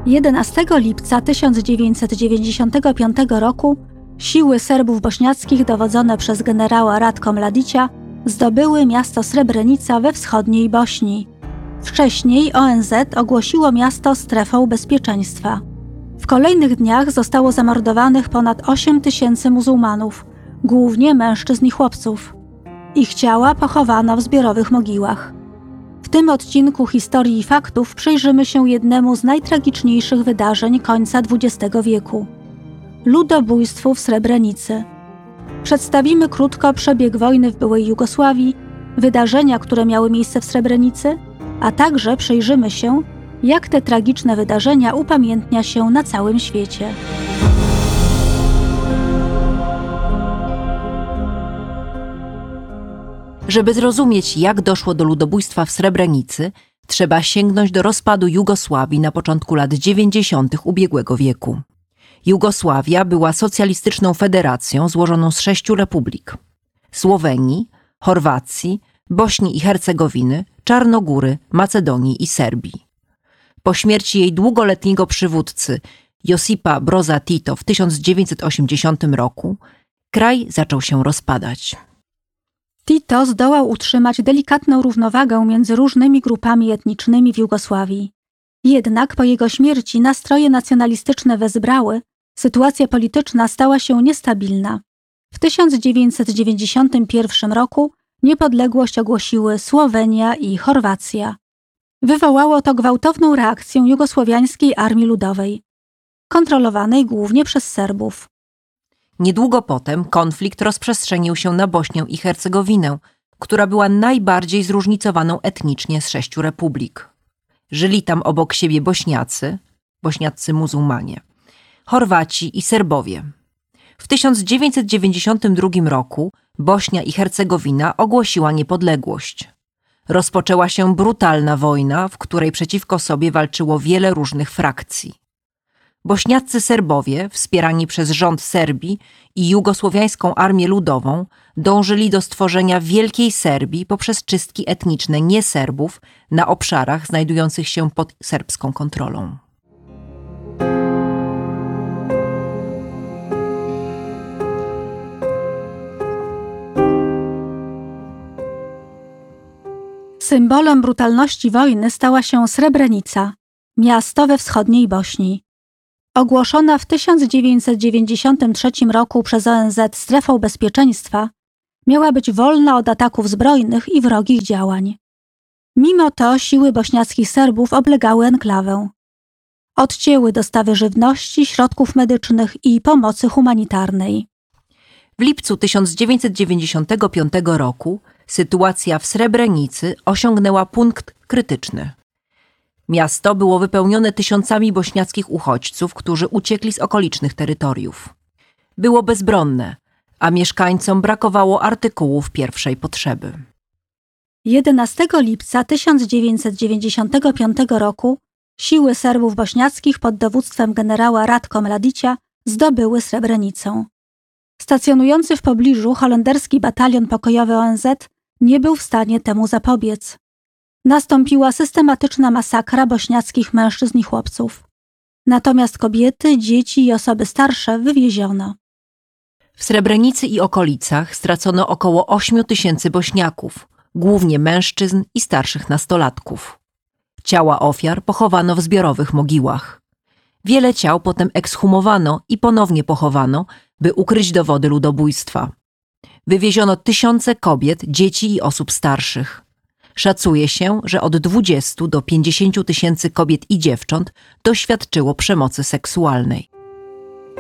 11 lipca 1995 roku siły Serbów bośniackich dowodzone przez generała Ratko Mladića zdobyły miasto Srebrenica we wschodniej Bośni. Wcześniej ONZ ogłosiło miasto strefą bezpieczeństwa. W kolejnych dniach zostało zamordowanych ponad 8 000 muzułmanów, głównie mężczyzn i chłopców. Ich ciała pochowano w zbiorowych mogiłach. W tym odcinku Historii i Faktów przyjrzymy się jednemu z najtragiczniejszych wydarzeń końca XX wieku – ludobójstwu w Srebrenicy. Przedstawimy krótko przebieg wojny w byłej Jugosławii, wydarzenia, które miały miejsce w Srebrenicy, a także przyjrzymy się, jak te tragiczne wydarzenia upamiętnia się na całym świecie. Żeby zrozumieć, jak doszło do ludobójstwa w Srebrenicy, trzeba sięgnąć do rozpadu Jugosławii na początku lat 90. ubiegłego wieku. Jugosławia była socjalistyczną federacją złożoną z 6 republik: Słowenii, Chorwacji, Bośni i Hercegowiny, Czarnogóry, Macedonii i Serbii. Po śmierci jej długoletniego przywódcy Josipa Broza Tito w 1980 roku kraj zaczął się rozpadać. Tito zdołał utrzymać delikatną równowagę między różnymi grupami etnicznymi w Jugosławii. Jednak po jego śmierci nastroje nacjonalistyczne wezbrały, sytuacja polityczna stała się niestabilna. W 1991 roku niepodległość ogłosiły Słowenia i Chorwacja. Wywołało to gwałtowną reakcję jugosłowiańskiej Armii Ludowej, kontrolowanej głównie przez Serbów. Niedługo potem konflikt rozprzestrzenił się na Bośnię i Hercegowinę, która była najbardziej zróżnicowaną etnicznie z 6 republik. Żyli tam obok siebie bośniaccy muzułmanie, Chorwaci i Serbowie. W 1992 roku Bośnia i Hercegowina ogłosiła niepodległość. Rozpoczęła się brutalna wojna, w której przeciwko sobie walczyło wiele różnych frakcji. Bośniaccy Serbowie, wspierani przez rząd Serbii i Jugosłowiańską Armię Ludową, dążyli do stworzenia Wielkiej Serbii poprzez czystki etniczne nieserbów na obszarach znajdujących się pod serbską kontrolą. Symbolem brutalności wojny stała się Srebrenica, miasto we wschodniej Bośni. Ogłoszona w 1993 roku przez ONZ strefą bezpieczeństwa, miała być wolna od ataków zbrojnych i wrogich działań. Mimo to siły bośniackich Serbów oblegały enklawę. Odcięły dostawy żywności, środków medycznych i pomocy humanitarnej. W lipcu 1995 roku sytuacja w Srebrenicy osiągnęła punkt krytyczny. Miasto było wypełnione tysiącami bośniackich uchodźców, którzy uciekli z okolicznych terytoriów. Było bezbronne, a mieszkańcom brakowało artykułów pierwszej potrzeby. 11 lipca 1995 roku siły Serbów bośniackich pod dowództwem generała Ratko Mladića zdobyły Srebrenicę. Stacjonujący w pobliżu holenderski batalion pokojowy ONZ nie był w stanie temu zapobiec. Nastąpiła systematyczna masakra bośniackich mężczyzn i chłopców. Natomiast kobiety, dzieci i osoby starsze wywieziono. W Srebrenicy i okolicach stracono około 8 000 Bośniaków, głównie mężczyzn i starszych nastolatków. Ciała ofiar pochowano w zbiorowych mogiłach. Wiele ciał potem ekshumowano i ponownie pochowano, by ukryć dowody ludobójstwa. Wywieziono tysiące kobiet, dzieci i osób starszych. Szacuje się, że od 20 do 50 000 kobiet i dziewcząt doświadczyło przemocy seksualnej.